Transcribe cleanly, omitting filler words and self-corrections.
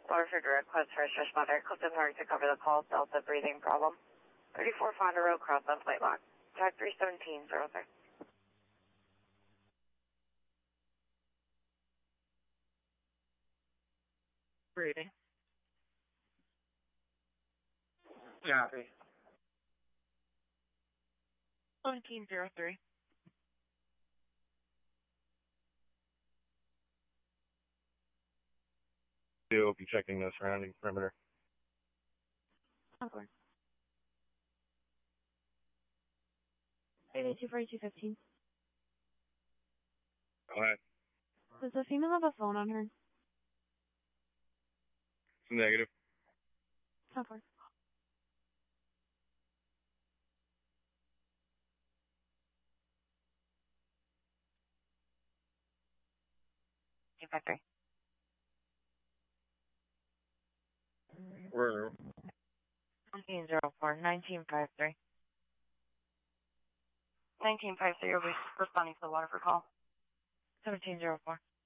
Waterford Direct, Quest First Responder, Clifton Park to cover the call, Delta breathing problem. 34 Fonda Road, cross on flight lock. Track 317, 03. Breathing. Copy. 1703. We'll be checking the surrounding perimeter. Okay. 824215. Go ahead. Does the female have a phone on her? It's negative. Okay. Factory. Where? 1704, 1953. 1953, you'll be responding to the Waterford call. 1704.